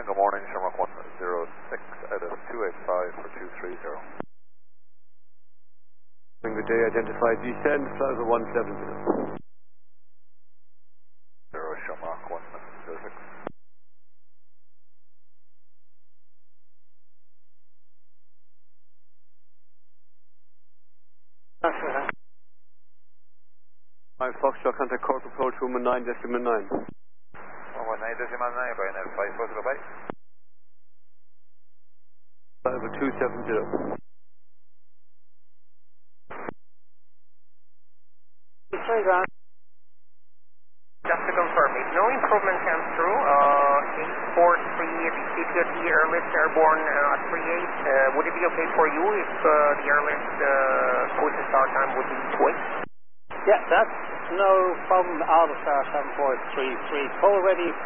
Tango morning, Shamrock 106 out of 285 for 230. Good day, identified descend, flight over 170. 0 Shamrock 106. Hi, Foxtrot, contact Corp approach room 9, decimal 9. 19.9, Brian L5, possible by. Flight over 270. Sorry, John. Just to confirm, if no improvement comes through, 843, the CPOT airlift airborne at 38, would it be okay for you if the airlift push start time would be 2 8? Yeah, that's no problem. Alpha Star 7433, call ready